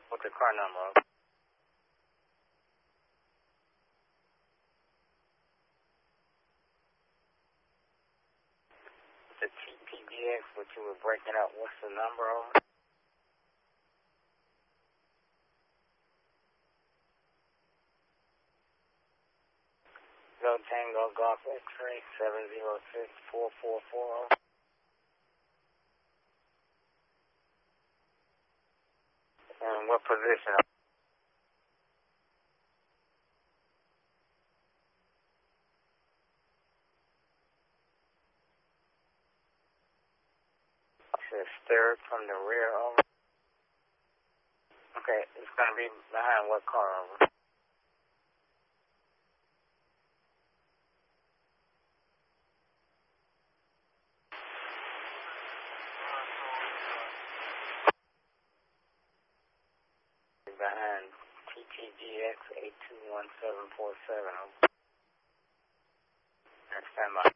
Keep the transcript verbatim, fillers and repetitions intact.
What's the car number? The T P D X, what you were breaking up, what's the number of it? Go Tango Golf X-ray seven zero six four four four. And what position? It's third from the rear over. Okay, it's going to be behind what car over? Behind T T G X eight two one seven four seven. And stand by.